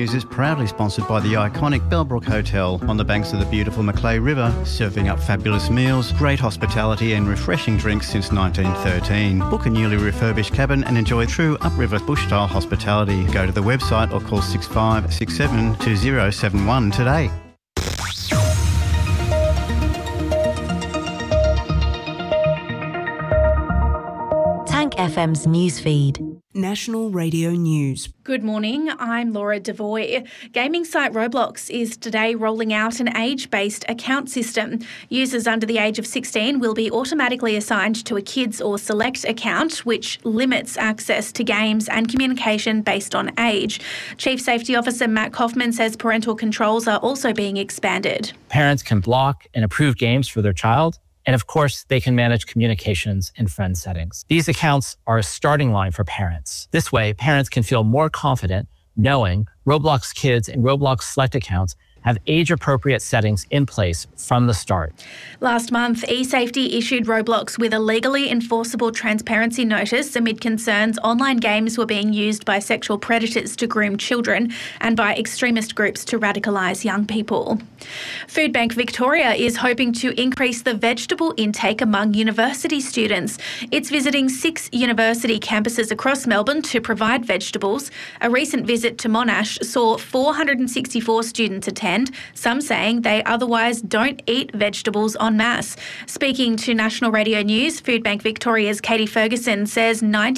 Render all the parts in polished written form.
News is proudly sponsored by the iconic Bellbrook Hotel on the banks of the beautiful Macleay River, serving up fabulous meals, great hospitality and refreshing drinks since 1913. Book a newly refurbished cabin and enjoy true upriver bush-style hospitality. Go to the website or call 6567 2071 today. Tank FM's newsfeed. National Radio News. Good morning, I'm Laura Devoy. Gaming site Roblox is today rolling out an age-based account system. Users under the age of 16 will be automatically assigned to a kids or select account, which limits access to games and communication based on age. Chief Safety Officer Matt Kaufman says parental controls are also being expanded. Parents can block and approve games for their child. And of course, they can manage communications in friend settings. These accounts are a starting line for parents. This way, parents can feel more confident knowing Roblox Kids and Roblox Select accounts have age-appropriate settings in place from the start. Last month, eSafety issued Roblox with a legally enforceable transparency notice amid concerns online games were being used by sexual predators to groom children and by extremist groups to radicalise young people. Food Bank Victoria is hoping to increase the vegetable intake among university students. It's visiting 6 university campuses across Melbourne to provide vegetables. A recent visit to Monash saw 464 students attend, some saying they otherwise don't eat vegetables en masse. Speaking to National Radio News, Food Bank Victoria's Katie Ferguson says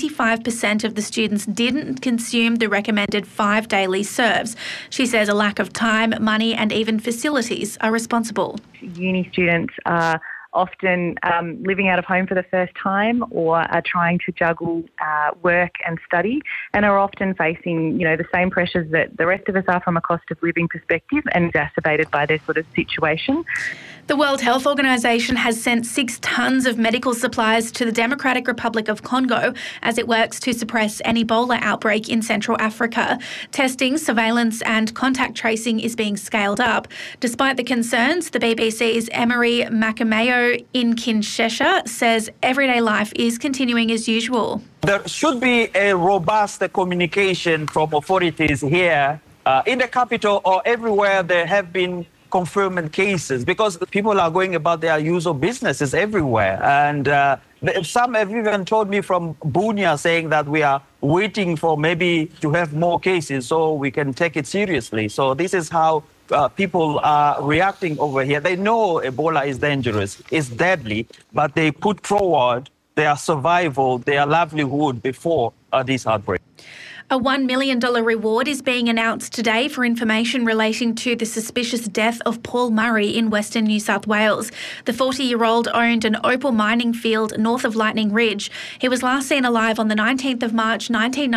95% of the students didn't consume the recommended 5 daily serves. She says a lack of time, money and even facilities are responsible. Uni students are often living out of home for the first time or are trying to juggle work and study and are often facing, the same pressures that the rest of us are from a cost of living perspective and exacerbated by their sort of situation. The World Health Organization has sent 6 tonnes of medical supplies to the Democratic Republic of Congo as it works to suppress an Ebola outbreak in Central Africa. Testing, surveillance and contact tracing is being scaled up. Despite the concerns, the BBC's Emery Makamayo in Kinshasa says everyday life is continuing as usual. There should be a robust communication from authorities here in the capital or everywhere there have been confirmed cases, because people are going about their usual businesses everywhere. And some have even told me from Bunia saying that we are waiting for maybe to have more cases so we can take it seriously. So this is how people are reacting over here. They know Ebola is dangerous, it's deadly, but they put forward their survival, their livelihood before this outbreak. A $1 million reward is being announced today for information relating to the suspicious death of Paul Murray in Western New South Wales. The 40-year-old owned an opal mining field north of Lightning Ridge. He was last seen alive on the 19th of March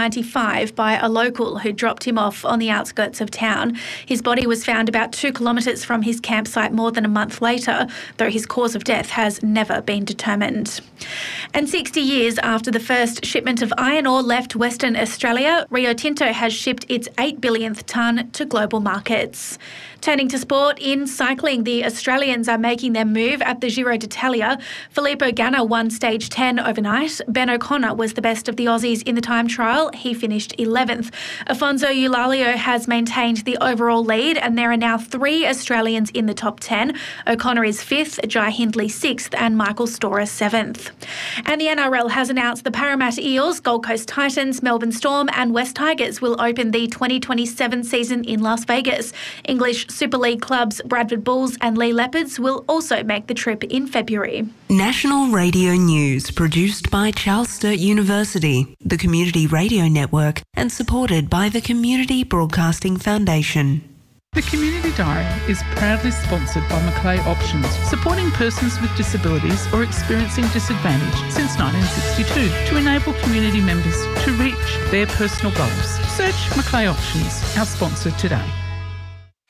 1995 by a local who dropped him off on the outskirts of town. His body was found about 2 kilometres from his campsite more than a month later, though his cause of death has never been determined. And 60 years after the first shipment of iron ore left Western Australia, Rio Tinto has shipped its 8 billionth tonne to global markets. Turning to sport, in cycling, the Australians are making their move at the Giro d'Italia. Filippo Ganna won stage 10 overnight. Ben O'Connor was the best of the Aussies in the time trial. He finished 11th. Afonso Eulalia has maintained the overall lead, and there are now 3 Australians in the top 10. O'Connor is 5th, Jai Hindley 6th and Michael Storer 7th. And the NRL has announced the Parramatta Eels, Gold Coast Titans, Melbourne Storm and West Tigers will open the 2027 season in Las Vegas. English Super League clubs Bradford Bulls and Lee Leopards will also make the trip in February. National Radio News, produced by Charles Sturt University, the Community Radio Network, and supported by the Community Broadcasting Foundation. The Community Diary is proudly sponsored by Macleay Options, supporting persons with disabilities or experiencing disadvantage since 1962 to enable community members to reach their personal goals. Search Macleay Options, our sponsor today.